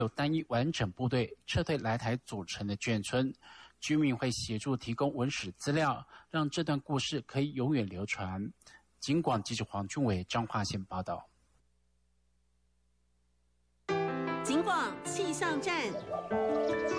由单一完整部队撤退来台组成的眷村，居民会协助提供文史资料，让这段故事可以永远流传。警广记者黄俊伟彰化县报道。 警广气象站。